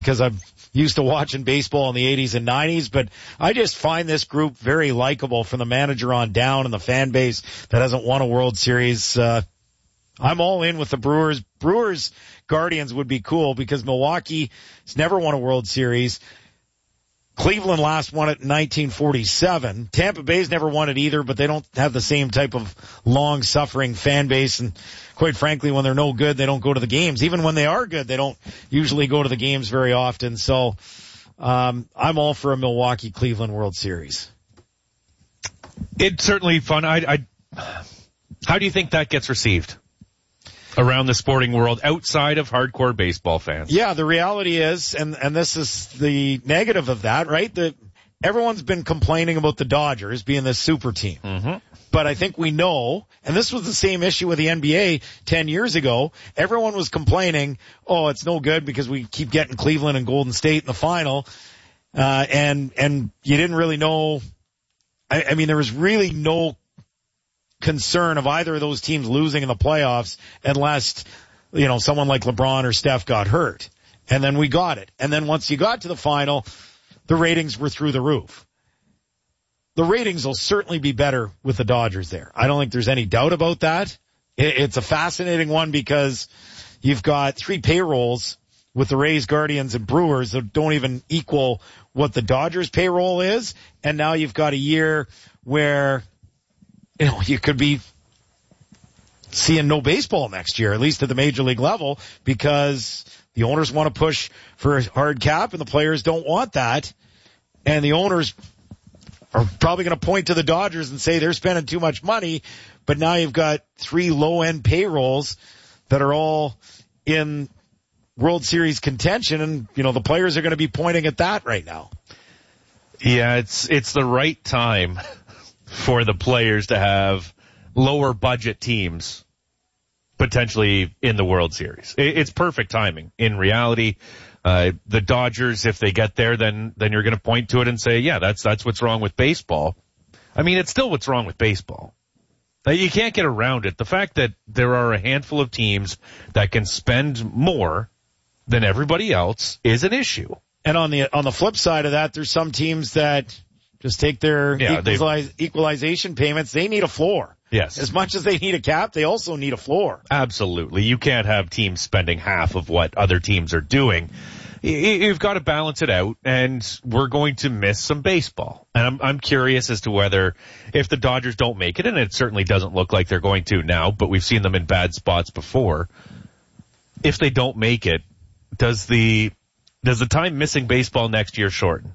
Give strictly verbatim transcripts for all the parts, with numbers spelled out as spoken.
because I'm used to watching baseball in the eighties and nineties, but I just find this group very likable from the manager on down and the fan base that hasn't won a World Series. Uh, I'm all in with the Brewers. Brewers Guardians would be cool because Milwaukee has never won a World Series. Cleveland last won it in nineteen forty-seven. Tampa Bay's never won it either, but they don't have the same type of long-suffering fan base. And quite frankly, when they're no good, they don't go to the games. Even when they are good, they don't usually go to the games very often. So um I'm all for a Milwaukee-Cleveland World Series. It's certainly fun. I, I, how do you think that gets received around the sporting world outside of hardcore baseball fans? Yeah, the reality is, and, and this is the negative of that, right? The, everyone's been complaining about the Dodgers being this super team. Mm-hmm. But I think we know, and this was the same issue with the N B A ten years ago, everyone was complaining, oh, it's no good because we keep getting Cleveland and Golden State in the final. Uh, and, and you didn't really know, I, I mean, there was really no concern of either of those teams losing in the playoffs unless, you know, someone like LeBron or Steph got hurt. And then we got it. And then once you got to the final, the ratings were through the roof. The ratings will certainly be better with the Dodgers there. I don't think there's any doubt about that. It's a fascinating one because you've got three payrolls with the Rays, Guardians, and Brewers that don't even equal what the Dodgers payroll is. And now you've got a year where, you know, you could be seeing no baseball next year, at least at the major league level, because the owners want to push for a hard cap and the players don't want that. And the owners are probably going to point to the Dodgers and say they're spending too much money, but now you've got three low-end payrolls that are all in World Series contention, and, you know, the players are going to be pointing at that right now. Yeah, it's it's the right time for the players to have lower budget teams potentially in the World Series. It's perfect timing. In reality, uh, the Dodgers, if they get there, then, then you're going to point to it and say, yeah, that's, that's what's wrong with baseball. I mean, it's still what's wrong with baseball. You can't get around it. The fact that there are a handful of teams that can spend more than everybody else is an issue. And on the, on the flip side of that, there's some teams that just take their yeah, equalize, equalization payments. They need a floor. Yes. As much as they need a cap, they also need a floor. Absolutely. You can't have teams spending half of what other teams are doing. You've got to balance it out, and we're going to miss some baseball. And I'm, I'm curious as to whether, if the Dodgers don't make it, and it certainly doesn't look like they're going to now, but we've seen them in bad spots before. If they don't make it, does the, does the time missing baseball next year shorten?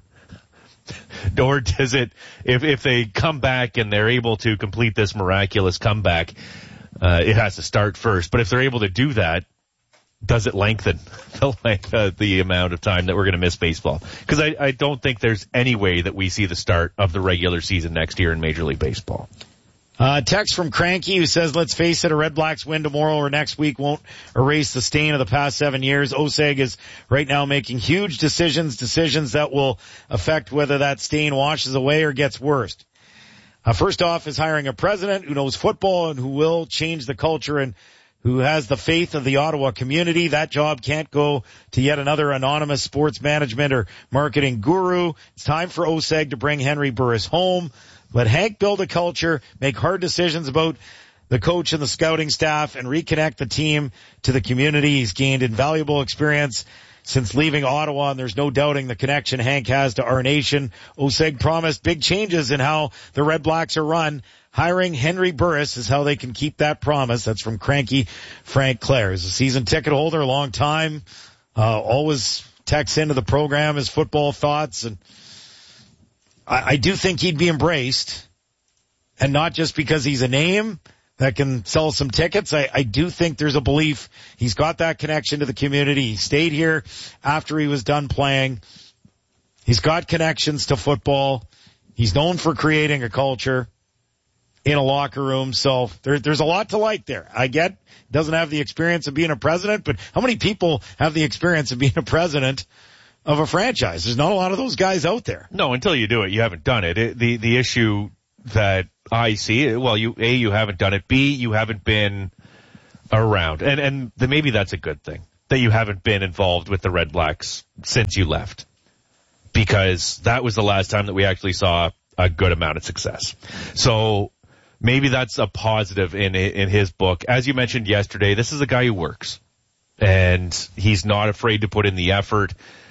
Or does it, if, if they come back and they're able to complete this miraculous comeback, uh, it has to start first. But if they're able to do that, does it lengthen the, length, uh, the amount of time that we're going to miss baseball? Because I, I don't think there's any way that we see the start of the regular season next year in Major League Baseball. Uh, text from Cranky who says, let's face it, a Red Blacks win tomorrow or next week won't erase the stain of the past seven years. O S E G is right now making huge decisions, decisions that will affect whether that stain washes away or gets worse. Uh, first off is hiring a president who knows football and who will change the culture and who has the faith of the Ottawa community. That job can't go to yet another anonymous sports management or marketing guru. It's time for O S E G to bring Henry Burris home. Let Hank build a culture, make hard decisions about the coach and the scouting staff, and reconnect the team to the community. He's gained invaluable experience since leaving Ottawa, and there's no doubting the connection Hank has to our nation. O S E G promised big changes in how the Red Blacks are run. Hiring Henry Burris is how they can keep that promise. That's from Cranky Frank Clare. He's a season ticket holder, a long time, uh, always texts into the program his football thoughts, and I, I do think he'd be embraced, and not just because he's a name that can sell some tickets. I, I do think there's a belief he's got that connection to the community. He stayed here after he was done playing. He's got connections to football. He's known for creating a culture in a locker room. So there, there's a lot to like there. I get doesn't have the experience of being a president, but how many people have the experience of being a president of a franchise? There's not a lot of those guys out there. No, until you do it, you haven't done it. it the, the issue that I see, well, you, A, you haven't done it. B, you haven't been around. And, and the, maybe that's a good thing. that you haven't been involved with the Red Blacks since you left, because that was the last time that we actually saw a good amount of success. So maybe that's a positive in in his book. As you mentioned yesterday, this is a guy who works, and he's not afraid to put in the effort.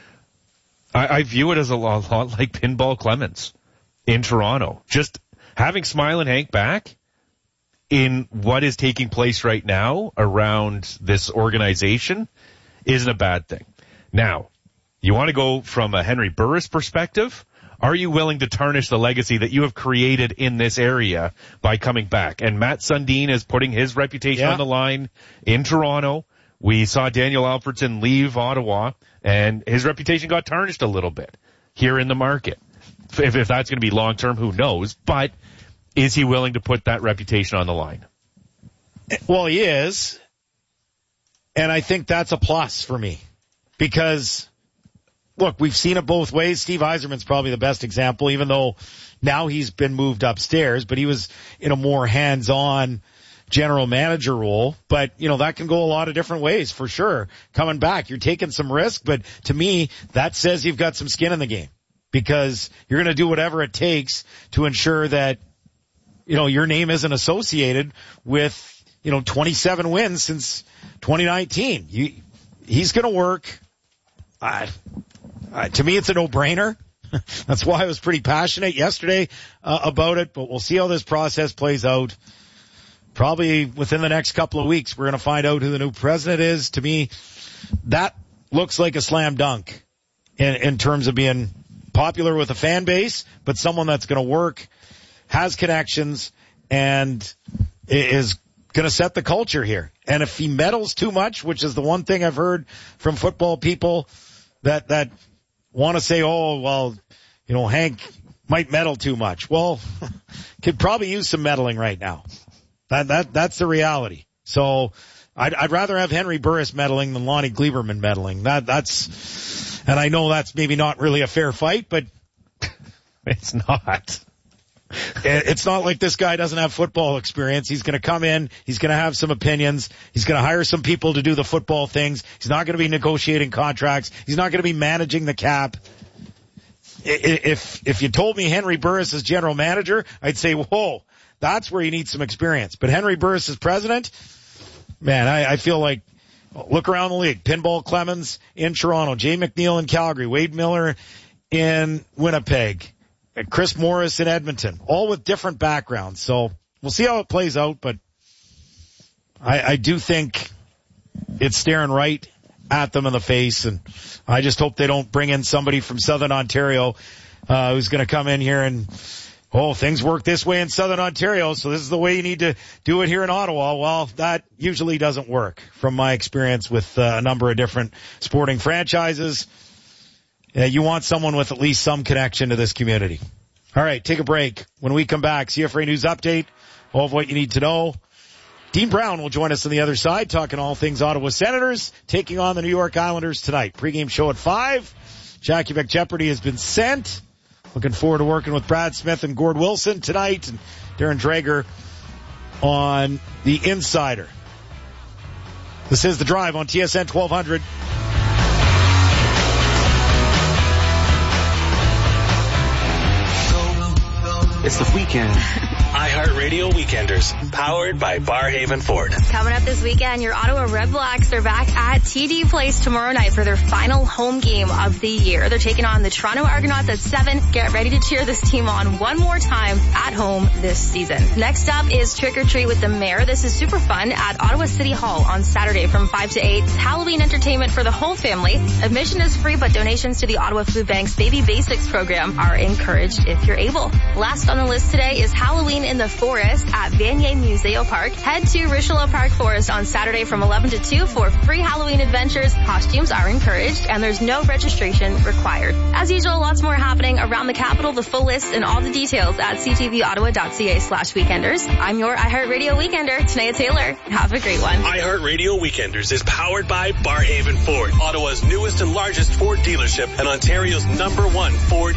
I, I view it as a lot, a lot like Pinball Clemens in Toronto. Just having Smiling Hank back in what is taking place right now around this organization isn't a bad thing. Now, you want to go from a Henry Burris perspective? Are you willing to tarnish the legacy that you have created in this area by coming back? And Matt Sundin is putting his reputation yeah. on the line in Toronto. We saw Daniel Alfredson leave Ottawa, and his reputation got tarnished a little bit here in the market. If, if that's going to be long-term, who knows? But is he willing to put that reputation on the line? Well, he is. And I think that's a plus for me. Because, look, we've seen it both ways. Steve Yzerman's probably the best example, even though now he's been moved upstairs, but he was in a more hands-on general manager role. But, you know, that can go a lot of different ways for sure. Coming back, you're taking some risk, but to me, that says you've got some skin in the game. Because you're going to do whatever it takes to ensure that, you know, your name isn't associated with, you know, twenty-seven wins since twenty nineteen. You, he's going to work. I, I, to me, it's a no-brainer. That's why I was pretty passionate yesterday uh, about it, but we'll see how this process plays out. Probably within the next couple of weeks, we're going to find out who the new president is. To me, that looks like a slam dunk in, in terms of being popular with a fan base, but someone that's going to work, has connections, and is going to set the culture here. And if he meddles too much, which is the one thing I've heard from football people that, that want to say, oh, well, you know, Hank might meddle too much. Well, could probably use some meddling right now. That, that, that's the reality. So I'd, I'd rather have Henry Burris meddling than Lonnie Gleiberman meddling. That, that's, and I know that's maybe not really a fair fight, but it's not. It's not like this guy doesn't have football experience. He's going to come in. He's going to have some opinions. He's going to hire some people to do the football things. He's not going to be negotiating contracts. He's not going to be managing the cap. If, if you told me Henry Burris is general manager, I'd say, whoa, that's where you need some experience. But Henry Burris is president, man, I, I feel like, look around the league. Pinball Clemens in Toronto, Jay McNeil in Calgary, Wade Miller in Winnipeg, Chris Morris in Edmonton, all with different backgrounds. So we'll see how it plays out, but I, I do think it's staring right at them in the face, and I just hope they don't bring in somebody from Southern Ontario uh, who's going to come in here and, oh, things work this way in Southern Ontario, so this is the way you need to do it here in Ottawa. Well, that usually doesn't work from my experience with uh, a number of different sporting franchises. Uh, you want someone with at least some connection to this community. All right, take a break. When we come back, C F R A News Update, all of what you need to know. Dean Brown will join us on the other side, talking all things Ottawa Senators, taking on the New York Islanders tonight. Pre-game show at five. Jackie McJeopardy has been sent. Looking forward to working with Brad Smith and Gord Wilson tonight, and Darren Drager on The Insider. This is The Drive on T S N twelve hundred. It's the weekend. iHeartRadio Weekenders, powered by Barhaven Ford. Coming up this weekend, your Ottawa Red Blacks are back at T D Place tomorrow night for their final home game of the year. They're taking on the Toronto Argonauts at seven. Get ready to cheer this team on one more time at home this season. Next up is Trick or Treat with the Mayor. This is super fun at Ottawa City Hall on Saturday from five to eight. It's Halloween entertainment for the whole family. Admission is free, but donations to the Ottawa Food Bank's Baby Basics program are encouraged if you're able. Last on the list today is Halloween in the Forest at Vanier Museo Park. Head to Richelieu Park Forest on Saturday from eleven to two for free Halloween adventures. Costumes are encouraged and there's no registration required. As usual, lots more happening around the capital. The full list and all the details at c t v ottawa dot c a slash weekenders. I'm your iHeartRadio Weekender, Tanea Taylor. Have a great one. iHeartRadio Weekenders is powered by Barhaven Ford, Ottawa's newest and largest Ford dealership and Ontario's number one Ford E V.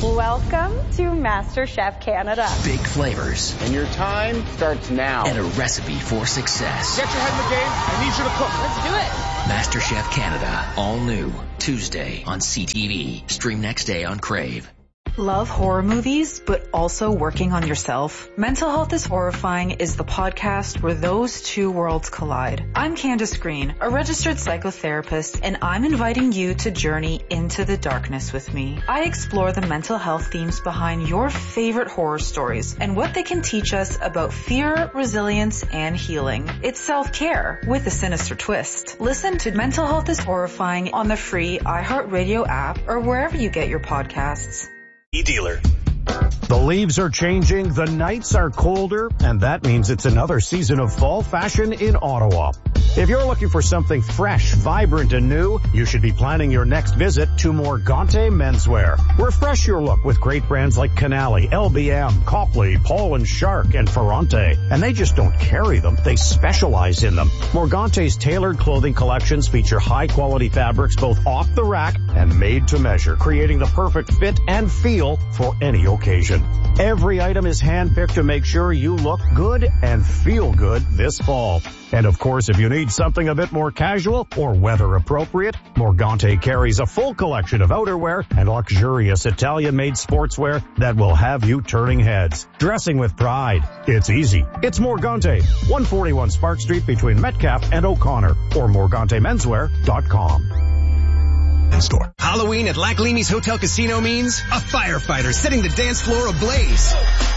Welcome to MasterChef Canada. Big flavors. And your time starts now. And a recipe for success. Get your head in the game. I need you to cook. Let's do it. MasterChef Canada. All new. Tuesday on C T V. Stream next day on Crave. Love horror movies, but also working on yourself? Mental Health is Horrifying is the podcast where those two worlds collide. I'm Candace Green, a registered psychotherapist, and I'm inviting you to journey into the darkness with me. I explore the mental health themes behind your favorite horror stories and what they can teach us about fear, resilience, and healing. It's self-care with a sinister twist. Listen to Mental Health is Horrifying on the free iHeartRadio app or wherever you get your podcasts. E-dealer. The leaves are changing, the nights are colder, and that means it's another season of fall fashion in Ottawa. If you're looking for something fresh, vibrant, and new, you should be planning your next visit to Morgante Menswear. Refresh your look with great brands like Canali, L B M, Copley, Paul and Shark, and Ferrante. And they just don't carry them, they specialize in them. Morgante's tailored clothing collections feature high-quality fabrics both off the rack and made to measure, creating the perfect fit and feel for any occasion. Every item is handpicked to make sure you look good and feel good this fall. And of course, if you need something a bit more casual or weather appropriate, Morgante carries a full collection of outerwear and luxurious Italian-made sportswear that will have you turning heads. Dressing with pride. It's easy. It's Morgante, one forty-one Spark Street between Metcalf and O'Connor, or morgante menswear dot com. Store. Halloween at Lac Leamy's Hotel Casino means a firefighter setting the dance floor ablaze.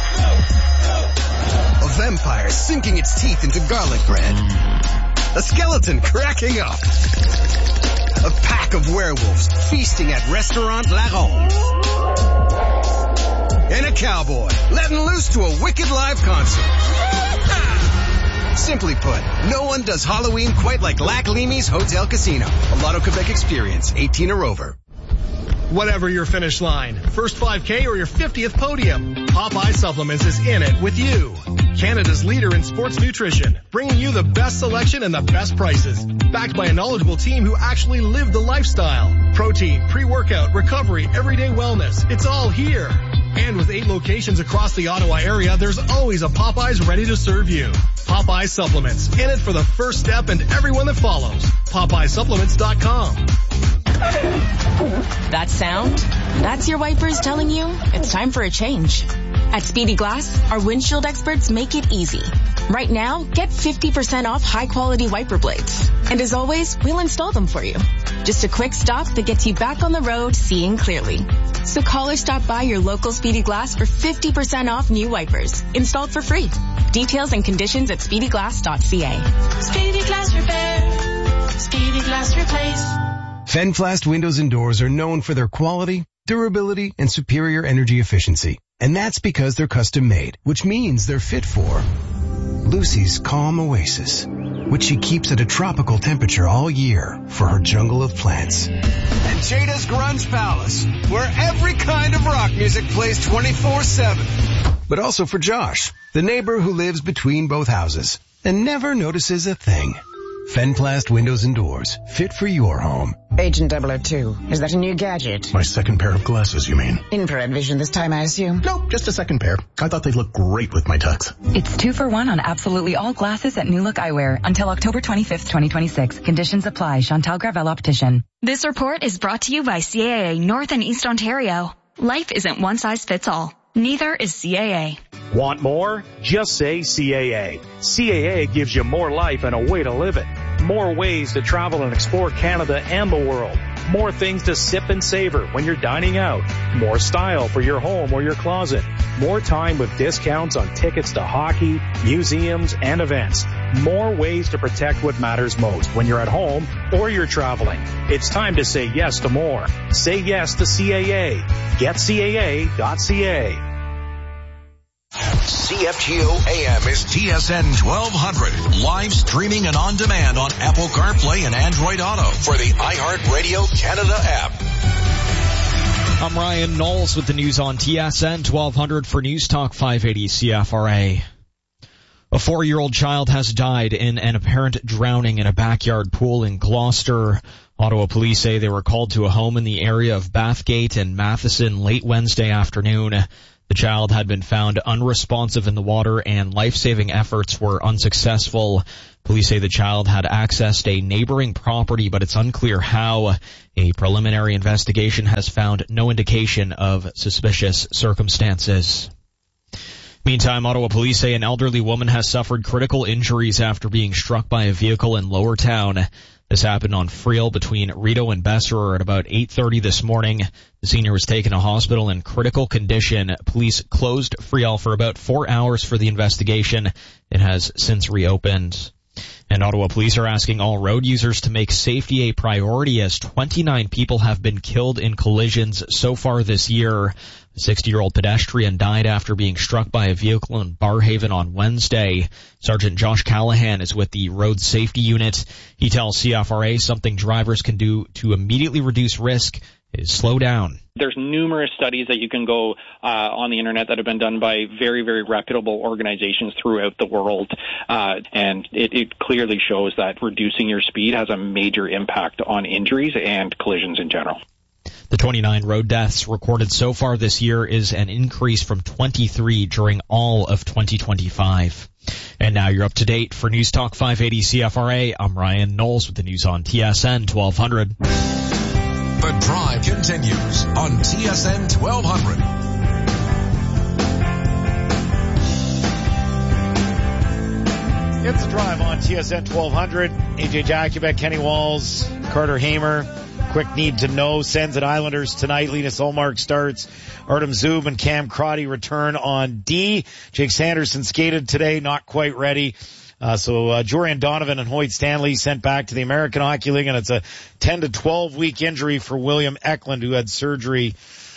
A vampire sinking its teeth into garlic bread. A skeleton cracking up. A pack of werewolves feasting at Restaurant La Ronde. And a cowboy letting loose to a wicked live concert. Simply put, no one does Halloween quite like Lac Leamy's Hotel Casino. A Lotto Quebec experience, eighteen or over. Whatever your finish line, first five K or your fiftieth podium, Popeye Supplements is in it with you. Canada's leader in sports nutrition, bringing you the best selection and the best prices. Backed by a knowledgeable team who actually live the lifestyle. Protein, pre-workout, recovery, everyday wellness. It's all here. And with eight locations across the Ottawa area, there's always a Popeyes ready to serve you. Popeye Supplements, in it for the first step and everyone that follows. Popeye Supplements dot com. That sound? That's your wipers telling you it's time for a change. At Speedy Glass, our windshield experts make it easy. Right now, get fifty percent off high-quality wiper blades. And as always, we'll install them for you. Just a quick stop that gets you back on the road seeing clearly. So call or stop by your local Speedy Glass for fifty percent off new wipers, installed for free. Details and conditions at speedy glass dot c a. Speedy Glass Repair. Speedy Glass Replace. Fenflast windows and doors are known for their quality, durability, and superior energy efficiency. And that's because they're custom made, which means they're fit for Lucy's calm oasis, which she keeps at a tropical temperature all year for her jungle of plants. And Jada's Grunge Palace, where every kind of rock music plays twenty-four seven. But also for Josh, the neighbor who lives between both houses and never notices a thing. Fenplast windows and doors, fit for your home. Agent double oh two, is that a new gadget? My second pair of glasses, you mean? Infrared vision this time, I assume? Nope, just a second pair. I thought they'd look great with my tux. It's two for one on absolutely all glasses at New Look Eyewear until October twenty-fifth, twenty twenty-six. Conditions apply. Chantal Gravel Optician. This report is brought to you by C A A North and East Ontario. Life isn't one size fits all. Neither is C A A. Want more? Just say C A A. C A A gives you more life and a way to live it. More ways to travel and explore Canada and the world. More things to sip and savor when you're dining out. More style for your home or your closet. More time with discounts on tickets to hockey, museums, and events. More ways to protect what matters most when you're at home or you're traveling. It's time to say yes to more. Say yes to C A A. Get C A A dot C A. C F G O A M is T S N twelve hundred, live streaming and on demand on Apple CarPlay and Android Auto for the iHeartRadio Canada app. I'm Ryan Knowles with the news on T S N twelve hundred for News Talk five eighty C F R A. A four-year-old child has died in an apparent drowning in a backyard pool in Gloucester. Ottawa police say they were called to a home in the area of Bathgate and Matheson late Wednesday afternoon. The child had been found unresponsive in the water and life-saving efforts were unsuccessful. Police say the child had accessed a neighboring property, but it's unclear how. A preliminary investigation has found no indication of suspicious circumstances. Meantime, Ottawa police say an elderly woman has suffered critical injuries after being struck by a vehicle in Lowertown. This happened on Friel between Rideau and Besserer at about eight thirty this morning. The senior was taken to hospital in critical condition. Police closed Friel for about four hours for the investigation. It has since reopened. And Ottawa police are asking all road users to make safety a priority as twenty-nine people have been killed in collisions so far this year. A sixty-year-old pedestrian died after being struck by a vehicle in Barrhaven on Wednesday. Sergeant Josh Callahan is with the Road Safety Unit. He tells C F R A something drivers can do to immediately reduce risk is slow down. There's numerous studies that you can go uh, on the internet that have been done by very, very reputable organizations throughout the world, uh, and it, it clearly shows that reducing your speed has a major impact on injuries and collisions in general. The twenty-nine road deaths recorded so far this year is an increase from twenty-three during all of twenty twenty-five. And now you're up to date. For News Talk five eighty C F R A, I'm Ryan Knowles with the news on T S N twelve hundred. The Drive continues on T S N twelve hundred. It's The Drive on T S N twelve hundred. A J Jakubek, Kenny Walls, Carter Hamer. Quick need to know. Sens and Islanders tonight. Linus Ullmark starts. Artem Zub and Cam Crotty return on D. Jake Sanderson skated today, not quite ready. Uh, so, uh, Jorian Donovan and Hoyt Stanley sent back to the American Hockey League, and it's a ten to twelve week injury for William Eklund, who had surgery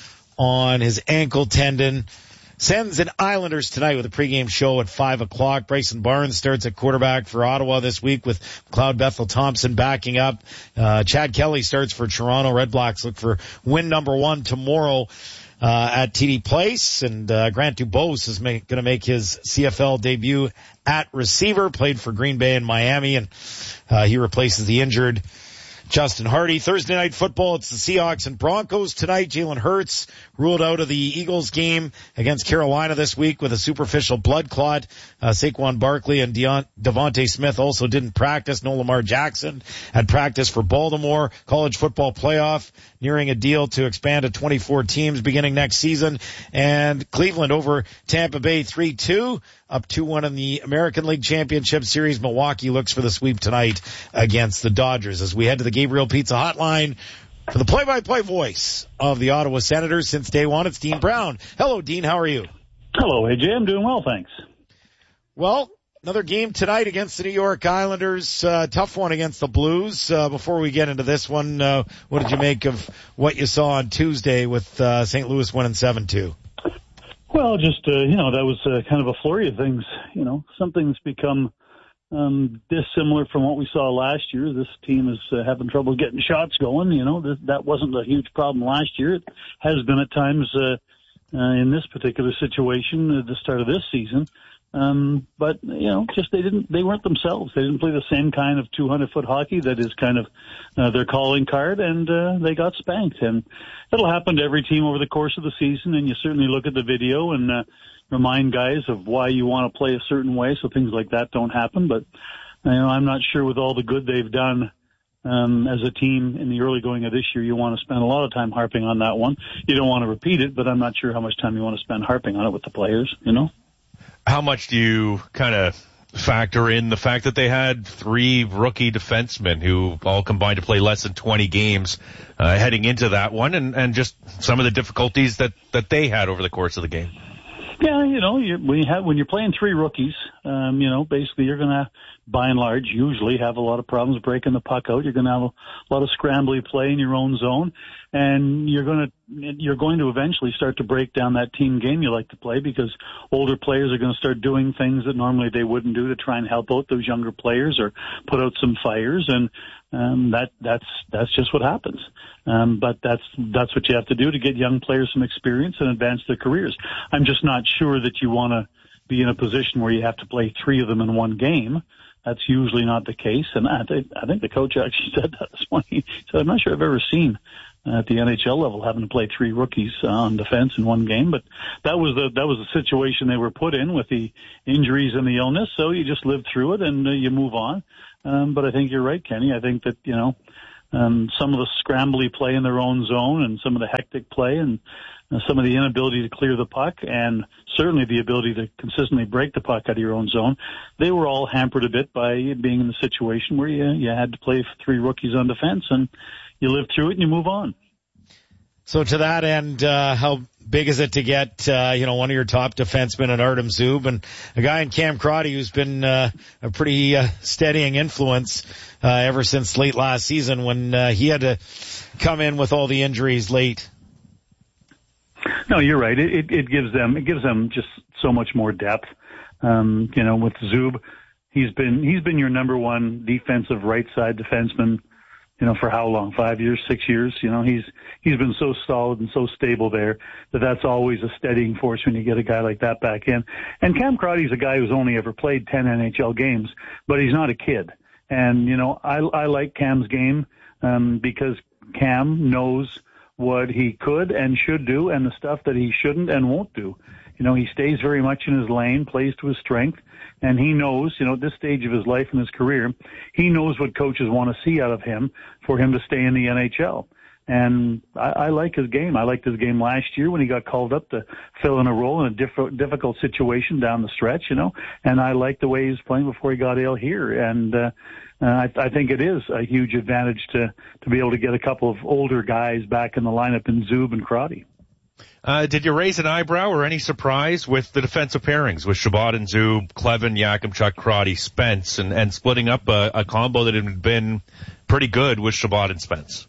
on his ankle tendon. Sens and Islanders tonight with a pregame show at five o'clock. Bryson Barnes starts at quarterback for Ottawa this week with McLeod Bethel Thompson backing up. Uh, Chad Kelly starts for Toronto. Red Blacks look for win number one tomorrow uh, at T D Place. And uh, Grant Dubose is going to make his C F L debut at receiver. Played for Green Bay and Miami, and uh, he replaces the injured Justin Hardy. Thursday night football, it's the Seahawks and Broncos tonight. Jalen Hurts ruled out of the Eagles game against Carolina this week with a superficial blood clot. Uh, Saquon Barkley and Deont- Devontae Smith also didn't practice. No Lamar Jackson had practice for Baltimore. College football playoff nearing a deal to expand to twenty-four teams beginning next season. And Cleveland over Tampa Bay three two. Up two one in the American League Championship Series. Milwaukee looks for the sweep tonight against the Dodgers. As we head to the Gabriel Pizza Hotline for the play-by-play voice of the Ottawa Senators since day one, it's Dean Brown. Hello, Dean. How are you? Hello, A J. I'm doing well, thanks. Well, another game tonight against the New York Islanders. Uh, tough one against the Blues. Uh, before we get into this one, uh, what did you make of what you saw on Tuesday with uh, Saint Louis winning seven two? Well, just, uh, you know, that was uh, kind of a flurry of things. You know, something's become um, dissimilar from what we saw last year. This team is uh, having trouble getting shots going. You know, th- that wasn't a huge problem last year. It has been at times uh, uh, in this particular situation at the start of this season. Um, but, you know, just they didn't, they weren't themselves. They didn't play the same kind of two hundred foot hockey that is kind of uh, their calling card, and uh, they got spanked. And it'll happen to every team over the course of the season, and you certainly look at the video and uh, remind guys of why you want to play a certain way so things like that don't happen. But, you know, I'm not sure with all the good they've done um, as a team in the early going of this year, you want to spend a lot of time harping on that one. You don't want to repeat it, but I'm not sure how much time you want to spend harping on it with the players, you know? How much do you kind of factor in the fact that they had three rookie defensemen who all combined to play less than twenty games uh, heading into that one, and, and just some of the difficulties that, that they had over the course of the game? Yeah, you know, you, when, you have, when you're playing three rookies, um, you know, basically you're going to, by and large, usually have a lot of problems breaking the puck out. You're going to have a lot of scrambly play in your own zone, and you're going to you're going to eventually start to break down that team game you like to play, because older players are going to start doing things that normally they wouldn't do to try and help out those younger players or put out some fires, and um, that that's that's just what happens. Um, but that's that's what you have to do to get young players some experience and advance their careers. I'm just not sure that you want to be in a position where you have to play three of them in one game. That's usually not the case. And I, th- I think the coach actually said that this morning. He said, I'm not sure I've ever seen uh, at the N H L level having to play three rookies uh, on defense in one game. But that was the, that was the situation they were put in with the injuries and the illness. So you just live through it and uh, you move on. Um, but I think you're right, Kenny. I think that, you know, um, some of the scrambly play in their own zone and some of the hectic play and uh, some of the inability to clear the puck and certainly the ability to consistently break the puck out of your own zone, they were all hampered a bit by being in the situation where you, you had to play three rookies on defense, and you live through it and you move on. So to that end, uh, how big is it to get, uh, you know, one of your top defensemen in Artem Zub and a guy in Cam Crotty who's been, uh, a pretty, uh, steadying influence, uh, ever since late last season when, uh, he had to come in with all the injuries late? No, you're right. It, it, it gives them, it gives them just so much more depth. Um, you know, with Zub, he's been, he's been your number one defensive right side defenseman, you know, for how long? Five years, six years? You know, he's, he's been so solid and so stable there that that's always a steadying force when you get a guy like that back in. And Cam Crotty's a guy who's only ever played ten N H L games, but he's not a kid. And, you know, I, I like Cam's game, um, because Cam knows what he could and should do and the stuff that he shouldn't and won't do. You know, he stays very much in his lane, plays to his strength, and he knows, you know, at this stage of his life and his career, he knows what coaches want to see out of him for him to stay in the N H L. And I, I like his game. I liked his game last year when he got called up to fill in a role in a diff- difficult situation down the stretch, you know, and I liked the way he was playing before he got ill here. And, uh, Uh, I, I think it is a huge advantage to, to be able to get a couple of older guys back in the lineup in Zub and Crotty. Uh, did you raise an eyebrow or any surprise with the defensive pairings with Chabot and Zub, Clevin, Yakimchuk, Crotty, Spence, and, and splitting up a, a combo that had been pretty good with Chabot and Spence?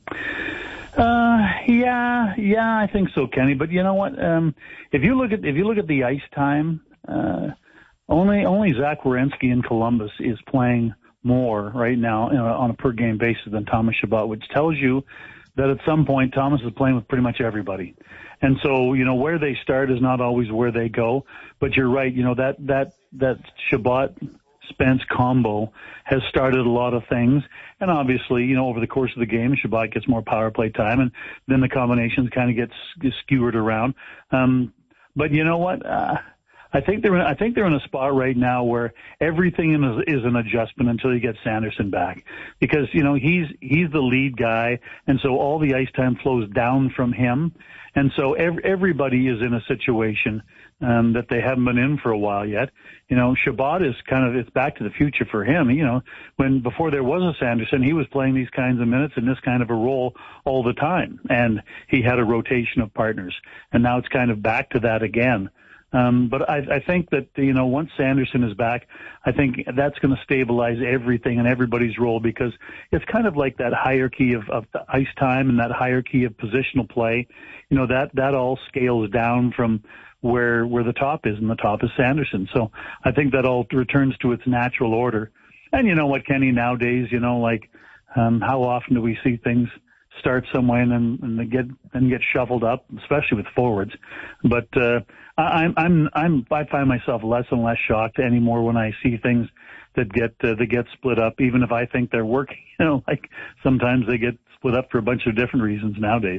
Uh, yeah, yeah, I think so, Kenny. But you know what? Um, if you look at, if you look at the ice time, uh, only, only Zach Werenski in Columbus is playing more right now, you know, on a per game basis than Thomas Chabot, which tells you that at some point Thomas is playing with pretty much everybody. And so, you know, where they start is not always where they go, but you're right. You know, that, that, that Chabot Spence combo has started a lot of things. And obviously, you know, over the course of the game, Chabot gets more power play time and then the combinations kind of gets skewered around. Um, but you know what? Uh, I think they're in, I think they're in a spot right now where everything is, is an adjustment until you get Sanderson back, because you know he's he's the lead guy, and so all the ice time flows down from him, and so every, everybody is in a situation um, that they haven't been in for a while yet. You know, Chabot is kind of it's back to the future for him. You know, when before there was a Sanderson, he was playing these kinds of minutes in this kind of a role all the time, and he had a rotation of partners, and now it's kind of back to that again. Um, but I, I think that, you know, once Sanderson is back, I think that's going to stabilize everything and everybody's role, because it's kind of like that hierarchy of, of the ice time and that hierarchy of positional play. You know, that, that all scales down from where, where the top is, and the top is Sanderson. So I think that all returns to its natural order. And you know what, Kenny, nowadays, you know, like, um, how often do we see things start some way and then, and they get, and get shuffled up, especially with forwards. But, uh, I'm, I'm, I'm, I find myself less and less shocked anymore when I see things that get, uh, that get split up, even if I think they're working. You know, like sometimes they get split up for a bunch of different reasons nowadays.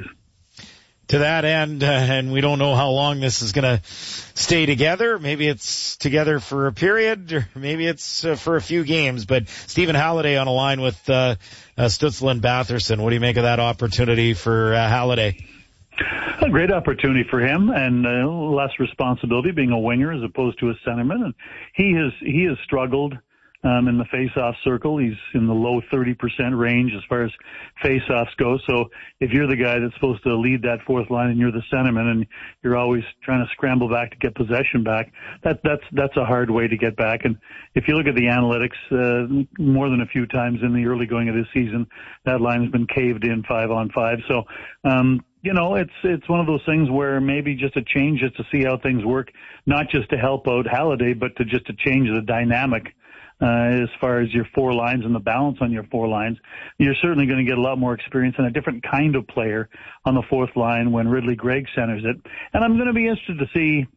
To that end, uh, and we don't know how long this is going to stay together. Maybe it's together for a period, or maybe it's uh, for a few games. But Stephen Halliday on a line with uh, uh, Stützle and Batherson. What do you make of that opportunity for uh, Halliday? A great opportunity for him, and uh, less responsibility being a winger as opposed to a centerman. And he has he has struggled um, in the face-off circle. He's in the low thirty percent range as far as face-offs go. So if you're the guy that's supposed to lead that fourth line and you're the centerman and you're always trying to scramble back to get possession back, that that's that's a hard way to get back. And if you look at the analytics, uh, more than a few times in the early going of this season, that line has been caved in five on five. So. um You know, it's it's one of those things where maybe just a change just to see how things work, not just to help out Halliday, but to just to change the dynamic uh, as far as your four lines and the balance on your four lines. You're certainly going to get a lot more experience and a different kind of player on the fourth line when Ridley Gregg centers it. And I'm going to be interested to see,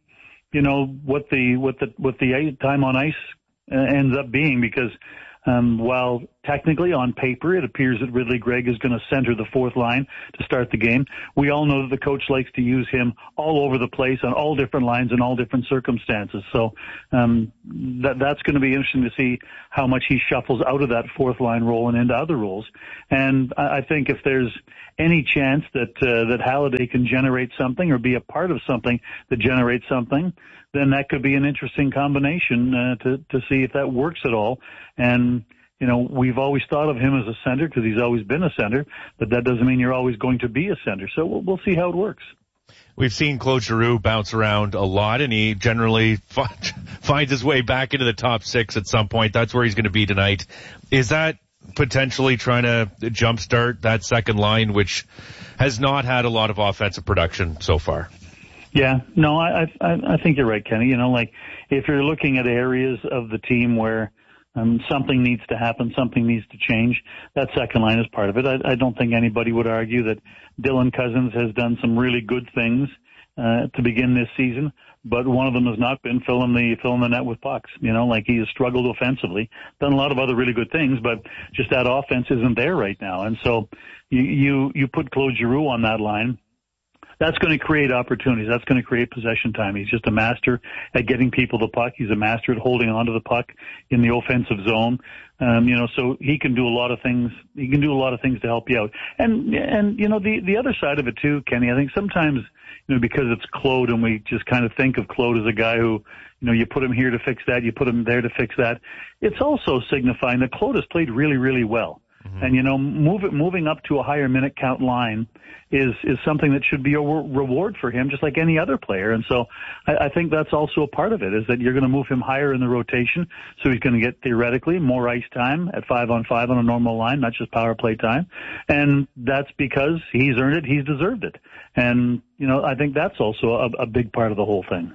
you know, what the what the what the time on ice uh, ends up being, because um, while technically on paper it appears that Ridley Gregg is going to center the fourth line to start the game, we all know that the coach likes to use him all over the place on all different lines in all different circumstances. So um, that that's going to be interesting to see how much he shuffles out of that fourth line role and into other roles. And I, I think if there's any chance that uh, that Halliday can generate something or be a part of something that generates something, then that could be an interesting combination uh, to to see if that works at all. And you know, we've always thought of him as a center because he's always been a center, but that doesn't mean you're always going to be a center. So we'll, we'll see how it works. We've seen Claude Giroux bounce around a lot, and he generally f- finds his way back into the top six at some point. That's where he's going to be tonight. Is that potentially trying to jumpstart that second line, which has not had a lot of offensive production so far? Yeah, no, I, I, I think you're right, Kenny. You know, like if you're looking at areas of the team where um, something needs to happen, something needs to change, that second line is part of it. I, I don't think anybody would argue that Dylan Cousins has done some really good things uh, to begin this season, but one of them has not been filling the filling the net with pucks. You know, like he has struggled offensively, done a lot of other really good things, but just that offense isn't there right now. And so you you, you put Claude Giroux on that line. That's going to create opportunities. That's going to create possession time. He's just a master at getting people the puck. He's a master at holding onto the puck in the offensive zone. Um, you know, so he can do a lot of things. He can do a lot of things to help you out. And, and, you know, the, the other side of it too, Kenny, I think sometimes, you know, because it's Claude and we just kind of think of Claude as a guy who, you know, you put him here to fix that, you put him there to fix that. It's also signifying that Claude has played really, really well. Mm-hmm. And, you know, move it, moving up to a higher minute count line is, is something that should be a re- reward for him, just like any other player. And so I, I think that's also a part of it, is that you're going to move him higher in the rotation. So he's going to get theoretically more ice time at five on five on a normal line, not just power play time. And that's because he's earned it. He's deserved it. And, you know, I think that's also a, a big part of the whole thing.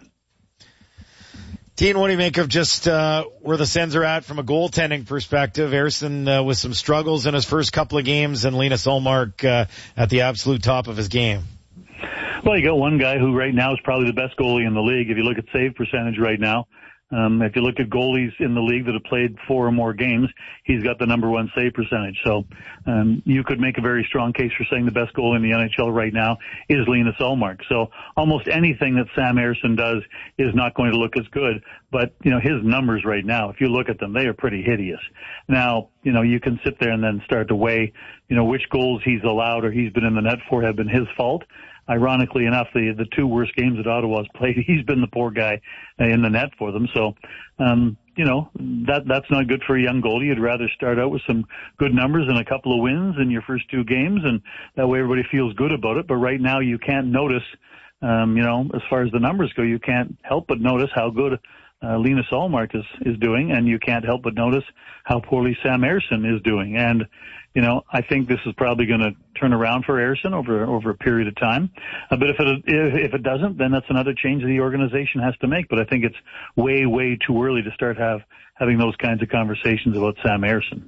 Dean, what do you make of just uh where the Sens are at from a goaltending perspective? Ersson uh, with some struggles in his first couple of games, and Linus Ullmark uh, at the absolute top of his game. Well, you got one guy who right now is probably the best goalie in the league. If you look at save percentage right now, um, if you look at goalies in the league that have played four or more games, he's got the number one save percentage. So um, you could make a very strong case for saying the best goalie in the N H L right now is Linus Ullmark. So almost anything that Sam Ersson does is not going to look as good. But, you know, his numbers right now, if you look at them, they are pretty hideous. Now, you know, you can sit there and then start to weigh, you know, which goals he's allowed or he's been in the net for have been his fault. Ironically enough, the the two worst games that Ottawa's played, he's been the poor guy in the net for them. So, um, you know, that that's not good for a young goalie. You'd rather start out with some good numbers and a couple of wins in your first two games, and that way everybody feels good about it. But right now, you can't notice, um, you know, as far as the numbers go, you can't help but notice how good uh, Linus Ullmark is is doing, and you can't help but notice how poorly Sam Ersson is doing. And you know, I think this is probably going to turn around for Ersson over over a period of time. Uh, but if it if, if it doesn't, then that's another change the organization has to make. But I think it's way way too early to start have having those kinds of conversations about Sam Ersson.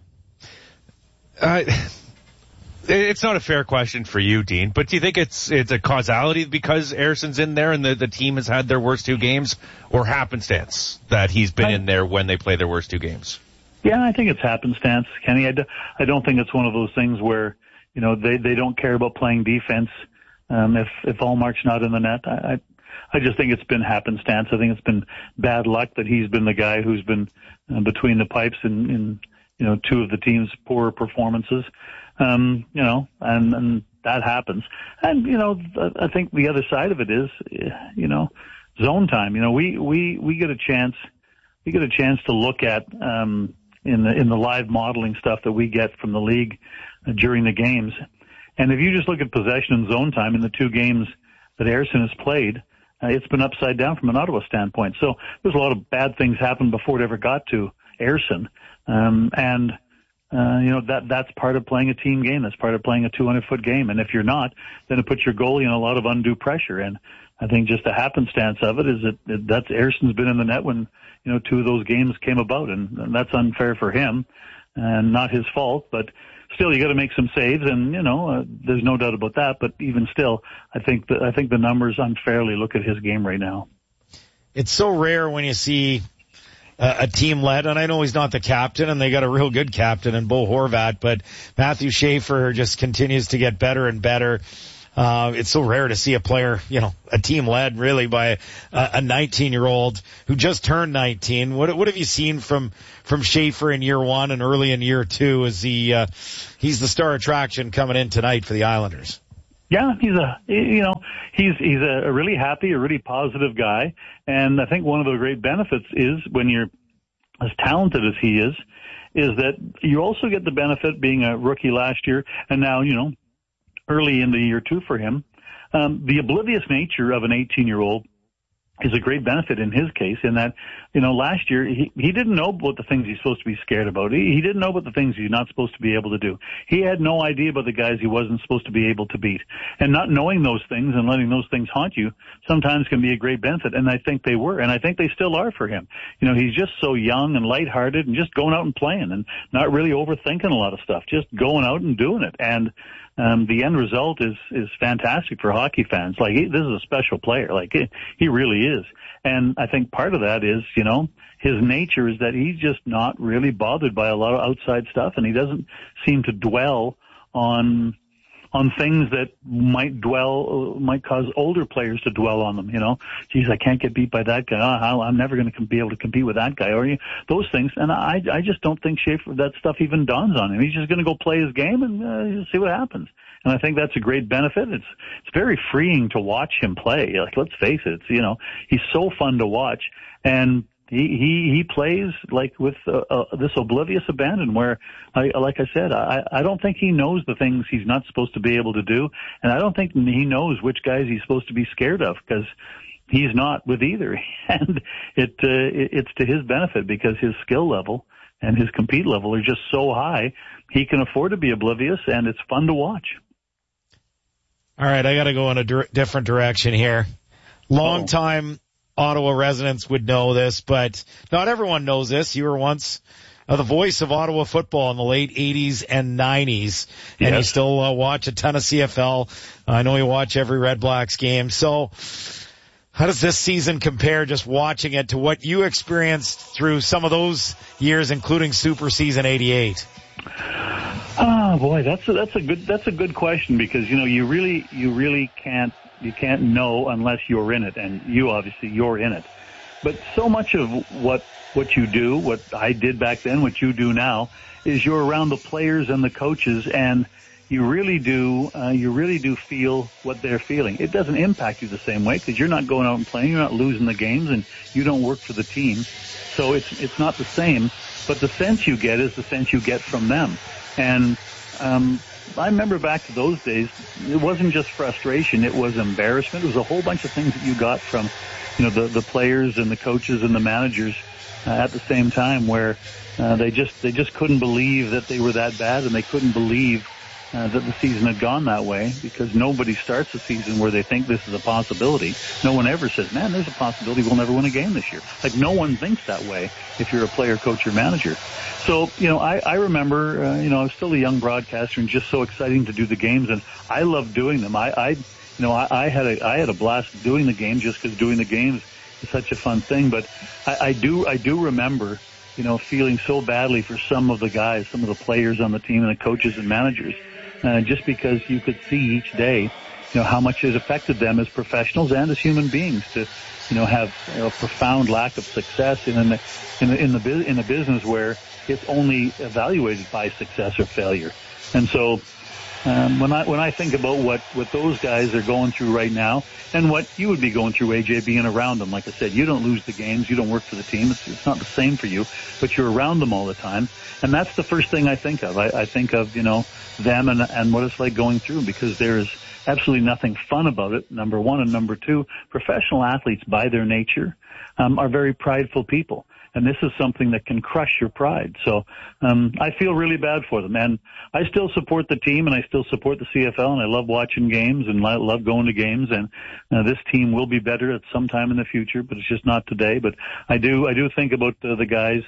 Uh, it's not a fair question for you, Dean. But do you think it's it's a causality because Ersson's in there and the the team has had their worst two games, or happenstance that he's been I, in there when they play their worst two games? Yeah, I think it's happenstance, Kenny. I, do, I don't think it's one of those things where, you know, they, they don't care about playing defense um, if, if Ullmark's not in the net. I, I I just think it's been happenstance. I think it's been bad luck that he's been the guy who's been uh, between the pipes in, in, you know, two of the team's poorer performances. Um, you know, and, and that happens. And, you know, I think the other side of it is, you know, zone time. You know, we, we, we get a chance, we get a chance to look at, um, in the in the live modeling stuff that we get from the league uh, during the games. And if you just look at possession and zone time in the two games that Ersson has played, uh, it's been upside down from an Ottawa standpoint. So there's a lot of bad things happened before it ever got to Ersson. Um, and, uh, you know, that that's part of playing a team game. That's part of playing a two hundred foot game. And if you're not, then it puts your goalie in a lot of undue pressure. And I think just the happenstance of it is that that's Ersson's been in the net when, you know, two of those games came about, and, and that's unfair for him and not his fault. But still, you got to make some saves, and you know, uh, there's no doubt about that. But even still, I think that I think the numbers unfairly look at his game right now. it's so rare when you see a, a team led, and I know he's not the captain, and they got a real good captain in Bo Horvat, but Matthew Schaefer just continues to get better and better. Uh, it's so rare to see a player, you know, a team led really by a, a nineteen-year-old who just turned nineteen. What, what have you seen from, from Schaefer in year one and early in year two? Is he, uh, he's the star attraction coming in tonight for the Islanders? Yeah, he's a, you know, he's, he's a really happy, a really positive guy. And I think one of the great benefits is when you're as talented as he is, is that you also get the benefit being a rookie last year and now, you know, early in the year two for him. Um, the oblivious nature of an eighteen-year-old is a great benefit in his case in that, you know, last year he, he didn't know about the things he's supposed to be scared about. He, he didn't know about the things he's not supposed to be able to do. He had no idea about the guys he wasn't supposed to be able to beat. And not knowing those things and letting those things haunt you sometimes can be a great benefit. And I think they were. And I think they still are for him. You know, he's just so young and lighthearted and just going out and playing and not really overthinking a lot of stuff, just going out and doing it. And Um, the end result is, is fantastic for hockey fans. Like, he, this is a special player. Like, he, he really is. And I think part of that is, you know, his nature is that he's just not really bothered by a lot of outside stuff, and he doesn't seem to dwell on, on things that might dwell, might cause older players to dwell on them, you know. Geez, I can't get beat by that guy. Oh, I'm never going to be able to compete with that guy. Or you, those things. And I, I just don't think Schaefer, that stuff even dawns on him. He's just going to go play his game and uh, see what happens. And I think that's a great benefit. It's, it's very freeing to watch him play. Like, let's face it, it's, you know, he's so fun to watch. And He, he, he plays like with uh, uh, this oblivious abandon where, I, like I said, I, I don't think he knows the things he's not supposed to be able to do. And I don't think he knows which guys he's supposed to be scared of because he's not with either. And it, uh, it, it's to his benefit because his skill level and his compete level are just so high. He can afford to be oblivious and it's fun to watch. All right. I got to go in a di- different direction here. Long oh. time Ottawa residents would know this, but not everyone knows this. You were once uh, the voice of Ottawa football in the late eighties and nineties, and yes. you still uh, watch a ton of C F L. I know you watch every Red Blacks game. So how does this season compare, just watching it, to what you experienced through some of those years, including Super Season eighty-eight? Oh boy, that's a, that's a good that's a good question because you know you really you really can't you can't know unless you're in it, and you obviously you're in it. But so much of what what you do, what I did back then, what you do now, is you're around the players and the coaches, and you really do uh, you really do feel what they're feeling. It doesn't impact you the same way because you're not going out and playing, you're not losing the games, and you don't work for the team, so it's it's not the same. But the sense you get is the sense you get from them. And um, I remember back to those days, it wasn't just frustration, it was embarrassment. It was a whole bunch of things that you got from, you know, the, the players and the coaches and the managers uh, at the same time where uh, they just they just couldn't believe that they were that bad, and they couldn't believe uh, that the season had gone that way, because nobody starts a season where they think this is a possibility. No one ever says, man, there's a possibility we'll never win a game this year. Like, no one thinks that way if you're a player, coach, or manager. So, you know, I, I remember, uh, you know, I was still a young broadcaster and just so exciting to do the games, and I loved doing them. I, I you know, I, I had a, I had a blast doing the games just because doing the games is such a fun thing. But I, I do, I do remember, you know, feeling so badly for some of the guys, some of the players on the team and the coaches and managers, uh, just because you could see each day, you know, how much it affected them as professionals and as human beings to, you know, have you know, a profound lack of success in the, in the, in the, in a business where it's only evaluated by success or failure. And so, um, when I, when I think about what, what those guys are going through right now and what you would be going through, A J, being around them, like I said, you don't lose the games, you don't work for the team, it's, it's not the same for you, but you're around them all the time. And that's the first thing I think of. I, I think of, you know, them and, and what it's like going through, because there's absolutely nothing fun about it, number one. And number two, professional athletes by their nature, um, are very prideful people. And this is something that can crush your pride. So, um, I feel really bad for them. And I still support the team, and I still support the C F L, and I love watching games and I love going to games. And uh, this team will be better at some time in the future, but it's just not today. But I do, I do think about the, the guys,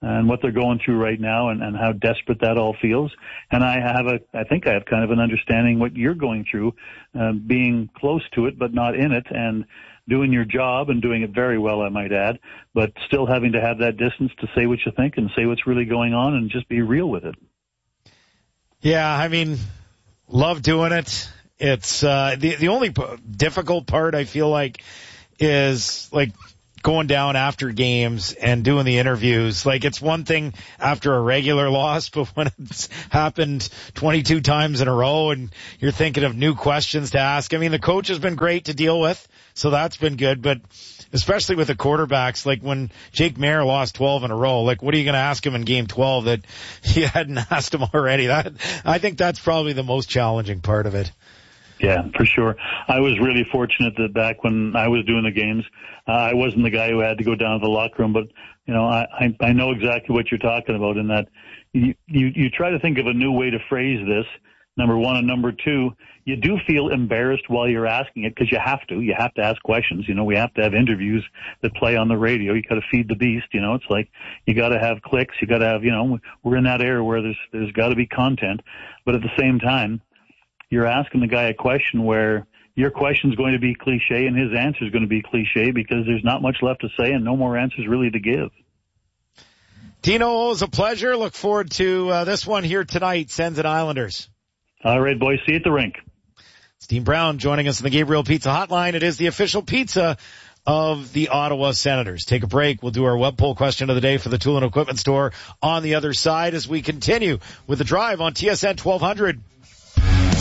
and what they're going through right now, and, and how desperate that all feels. And I have a, I think I have kind of an understanding what you're going through, uh, being close to it but not in it, and doing your job and doing it very well, I might add, but still having to have that distance to say what you think and say what's really going on and just be real with it. Yeah, I mean, love doing it. It's uh, the the only p- difficult part I feel like is like going down after games and doing the interviews. Like, it's one thing after a regular loss, but when it's happened twenty-two times in a row and you're thinking of new questions to ask. I mean, the coach has been great to deal with, so that's been good, but especially with the quarterbacks, like when Jake Maier lost twelve in a row, like what are you going to ask him in game twelve that you hadn't asked him already? That, I think that's probably the most challenging part of it. Yeah, for sure. I was really fortunate that back when I was doing the games, uh, I wasn't the guy who had to go down to the locker room, but, you know, I, I, I know exactly what you're talking about in that you, you, you try to think of a new way to phrase this, number one, and number two, you do feel embarrassed while you're asking it because you have to. You have to ask questions. You know, we have to have interviews that play on the radio. You got to feed the beast. You know, it's like you got to have clicks. You got to have, you know, we're in that era where there's, there's got to be content, but at the same time, you're asking the guy a question where your question is going to be cliche and his answer is going to be cliche because there's not much left to say and no more answers really to give. Tino, it was a pleasure. Look forward to uh, this one here tonight, Sens and Islanders. All right, boys. See you at the rink. It's Dean Brown joining us in the Gabriel Pizza Hotline. It is the official pizza of the Ottawa Senators. Take a break. We'll do our web poll question of the day for the Tool and Equipment Store on the other side as we continue with the drive on T S N twelve hundred.